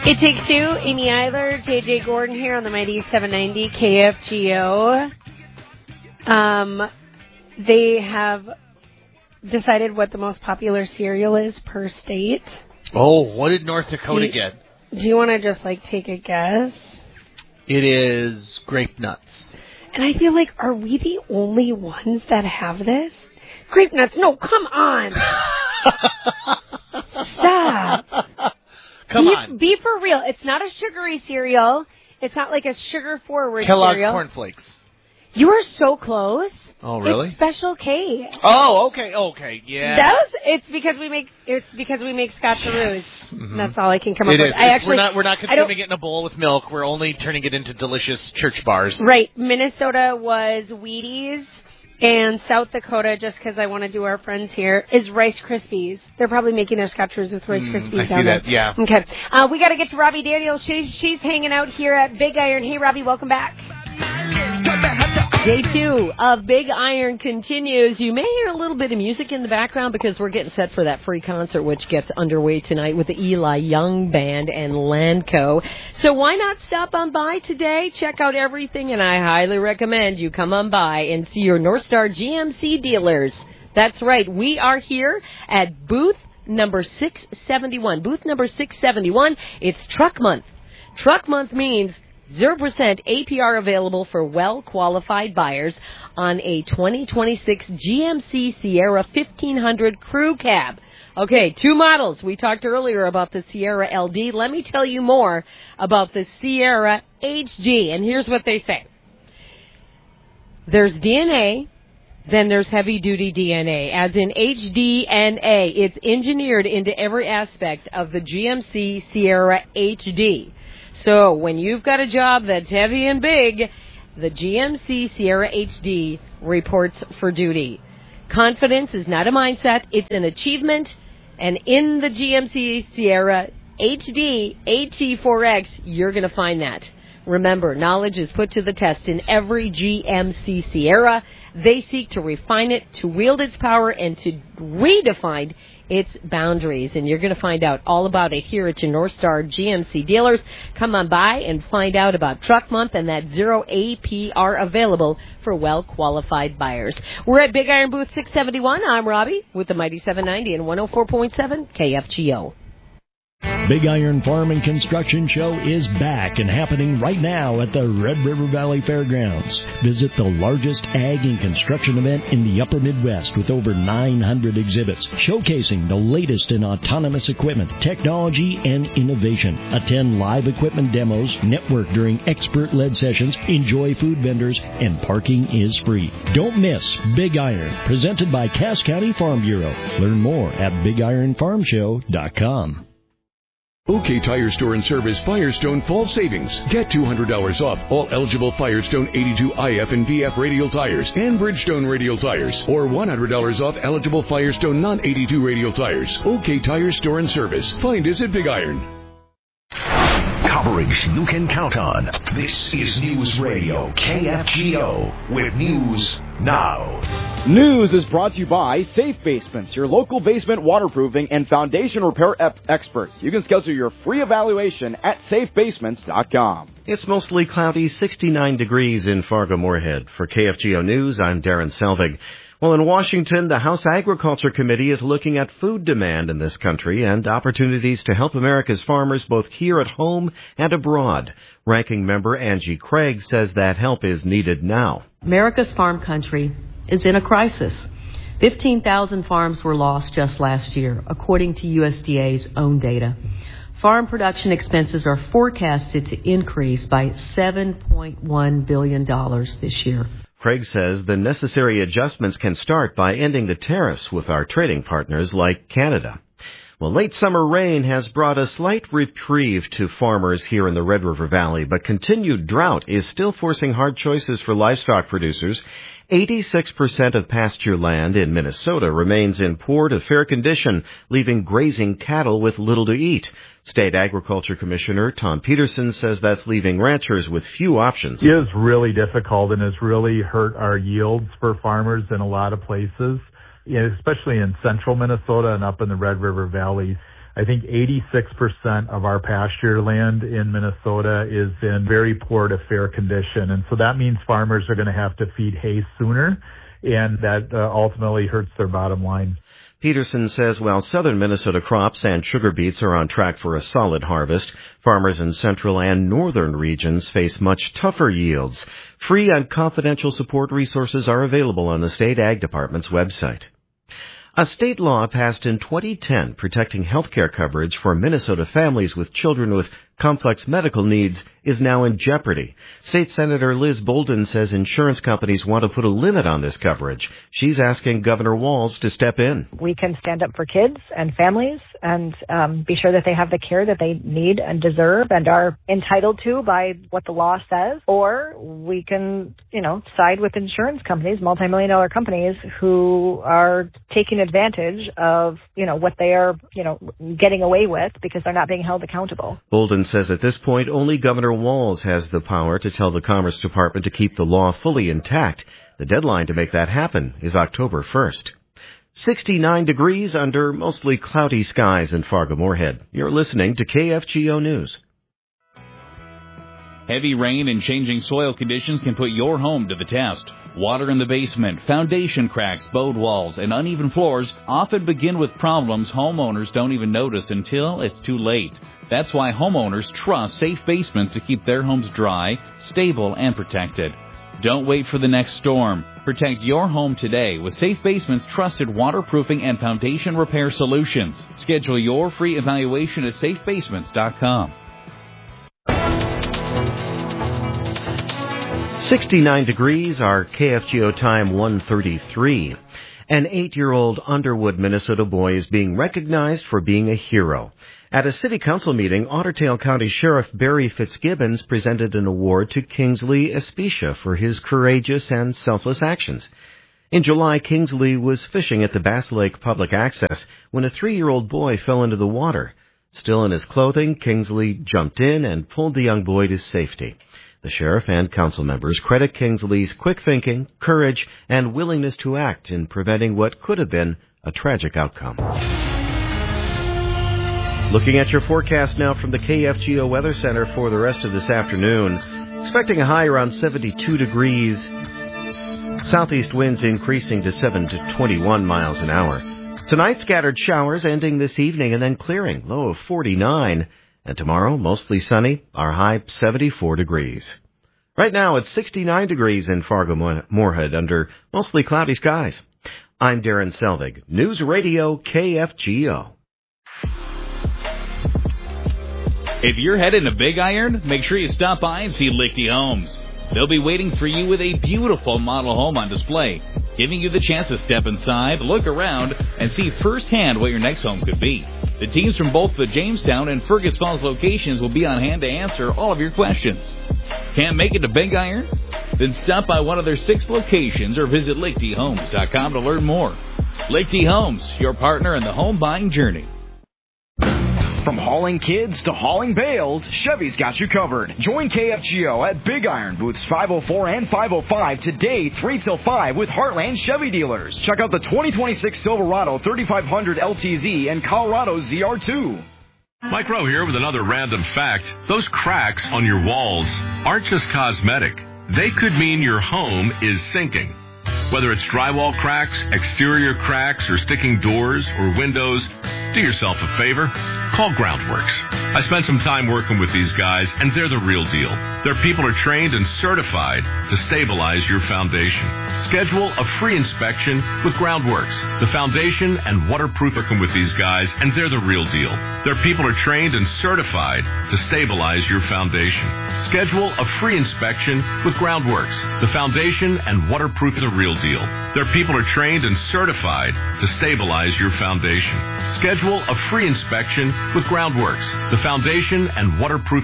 It Takes Two, Amy Eiler, JJ Gordon here on the Mighty 790 KFGO. They have decided what the most popular cereal is per state. Oh, what did North Dakota get? Do you want to just, take a guess? It is grape nuts. And I feel like, are we the only ones that have this? Grape nuts? No, come on. Stop. Come on. Be for real. It's not a sugary cereal. It's not like a sugar-forward Kellogg's cereal. Cornflakes. You are so close. Oh, really? It's Special K. Oh, okay, yeah. It's because we make Scotcheroos. Mm-hmm. That's all I can come up with. We're not consuming it in a bowl with milk. We're only turning it into delicious church bars. Right. Minnesota was Wheaties, and South Dakota, just because I want to do our friends here, is Rice Krispies. They're probably making their Scotcheroos with Rice Krispies I see down that, there. yeah. Okay. We got to get to Robbie Daniels. She's hanging out here at Big Iron. Hey, Robbie, welcome back. Day 2 of Big Iron continues. You may hear a little bit of music in the background because we're getting set for that free concert, which gets underway tonight with the Eli Young Band and Landco. So why not stop on by today? Check out everything, and I highly recommend you come on by and see your North Star GMC dealers. That's right. We are here at booth number 671. Booth number 671. It's Truck Month. Truck Month means 0% APR available for well-qualified buyers on a 2026 GMC Sierra 1500 Crew Cab. Okay, 2 models. We talked earlier about the Sierra LD. Let me tell you more about the Sierra HD. And here's what they say. There's DNA, then there's heavy-duty DNA, as in HDNA. It's engineered into every aspect of the GMC Sierra HD. So when you've got a job that's heavy and big, the GMC Sierra HD reports for duty. Confidence is not a mindset, it's an achievement. And in the GMC Sierra HD AT4X, you're going to find that. Remember, knowledge is put to the test in every GMC Sierra. They seek to refine it, to wield its power, and to redefine its boundaries. And you're going to find out all about it here at your North Star GMC dealers. Come on by and find out about Truck Month and that 0 APR available for well-qualified buyers. We're at Big Iron Booth 671. I'm Robbie with the Mighty 790 and 104.7 KFGO. Big Iron Farm and Construction Show is back and happening right now at the Red River Valley Fairgrounds. Visit the largest ag and construction event in the upper Midwest with over 900 exhibits showcasing the latest in autonomous equipment, technology, and innovation. Attend live equipment demos, network during expert-led sessions, enjoy food vendors, and parking is free. Don't miss Big Iron, presented by Cass County Farm Bureau. Learn more at BigIronFarmShow.com. OK Tire Store and Service Firestone Fall Savings. Get $200 off all eligible Firestone 82 IF and VF radial tires and Bridgestone radial tires, or $100 off eligible Firestone non-82 radial tires. OK Tire Store and Service. Find us at Big Iron. Coverage you can count on. This is News Radio KFGO with News Now. News is brought to you by Safe Basements, your local basement waterproofing and foundation repair experts. You can schedule your free evaluation at safebasements.com. It's mostly cloudy, 69 degrees in Fargo-Moorhead. For KFGO News, I'm Darren Selvig. Well, in Washington, the House Agriculture Committee is looking at food demand in this country and opportunities to help America's farmers both here at home and abroad. Ranking member Angie Craig says that help is needed now. America's farm country is in a crisis. 15,000 farms were lost just last year, according to USDA's own data. Farm production expenses are forecasted to increase by $7.1 billion this year. Craig says the necessary adjustments can start by ending the tariffs with our trading partners like Canada. Well, late summer rain has brought a slight reprieve to farmers here in the Red River Valley, but continued drought is still forcing hard choices for livestock producers. 86% of pasture land in Minnesota remains in poor to fair condition, leaving grazing cattle with little to eat. State Agriculture Commissioner Tom Peterson says that's leaving ranchers with few options. It is really difficult and has really hurt our yields for farmers in a lot of places, especially in central Minnesota and up in the Red River Valley. I think 86% of our pasture land in Minnesota is in very poor to fair condition. And so that means farmers are going to have to feed hay sooner, and that ultimately hurts their bottom line. Peterson says while southern Minnesota crops and sugar beets are on track for a solid harvest, farmers in central and northern regions face much tougher yields. Free and confidential support resources are available on the State Ag Department's website. A state law passed in 2010 protecting health care coverage for Minnesota families with children with complex medical needs is now in jeopardy. State Senator Liz Bolden says insurance companies want to put a limit on this coverage. She's asking Governor Walz to step in. We can stand up for kids and families and be sure that they have the care that they need and deserve and are entitled to by what the law says. Or we can, side with insurance companies, multi-million-dollar companies who are taking advantage of, what they are, getting away with because they're not being held accountable. Bolden says at this point only Governor Walz has the power to tell the Commerce Department to keep the law fully intact. The deadline to make that happen is October 1st. 69 degrees under mostly cloudy skies in Fargo-Moorhead. You're listening to KFGO News. Heavy rain and changing soil conditions can put your home to the test. Water in the basement, foundation cracks, bowed walls, and uneven floors often begin with problems homeowners don't even notice until it's too late. That's why homeowners trust Safe Basements to keep their homes dry, stable, and protected. Don't wait for the next storm. Protect your home today with Safe Basements' trusted waterproofing and foundation repair solutions. Schedule your free evaluation at safebasements.com. 69 degrees, our KFGO time 1:33. An 8-year-old Underwood, Minnesota boy is being recognized for being a hero. At a city council meeting, Otter Tail County Sheriff Barry Fitzgibbons presented an award to Kingsley Especia for his courageous and selfless actions. In July, Kingsley was fishing at the Bass Lake Public Access when a 3-year-old boy fell into the water. Still in his clothing, Kingsley jumped in and pulled the young boy to safety. The sheriff and council members credit Kingsley's quick thinking, courage, and willingness to act in preventing what could have been a tragic outcome. Looking at your forecast now from the KFGO Weather Center for the rest of this afternoon. Expecting a high around 72 degrees. Southeast winds increasing to 7 to 21 miles an hour. Tonight, scattered showers ending this evening and then clearing, low of 49. And tomorrow, mostly sunny, our high 74 degrees. Right now, it's 69 degrees in Fargo-Moorhead under mostly cloudy skies. I'm Darren Selvig, News Radio KFGO. If you're heading to Big Iron, make sure you stop by and see Lichty Homes. They'll be waiting for you with a beautiful model home on display, giving you the chance to step inside, look around, and see firsthand what your next home could be. The teams from both the Jamestown and Fergus Falls locations will be on hand to answer all of your questions. Can't make it to Big Iron? Then stop by one of their 6 locations or visit LichtyHomes.com to learn more. Lichty Homes, your partner in the home buying journey. From hauling kids to hauling bales, Chevy's got you covered. Join KFGO at Big Iron booths 504 and 505 today, 3 till 5 with Heartland Chevy dealers. Check out the 2026 Silverado 3500 LTZ and Colorado ZR2. Mike Rowe here with another random fact. Those cracks on your walls aren't just cosmetic. They could mean your home is sinking. Whether it's drywall cracks, exterior cracks, or sticking doors or windows, do yourself a favor. Call Groundworks. I spent some time working with these guys, and they're the real deal. Their people are trained and certified to stabilize your foundation. Schedule a free inspection with Groundworks. The foundation and waterproof working with these guys, and they're the real deal. Their people are trained and certified to stabilize your foundation. Schedule a free inspection with Groundworks. The foundation and waterproof are the real deal. Their people are trained and certified to stabilize your foundation. Schedule a free inspection with Groundworks. The foundation and waterproof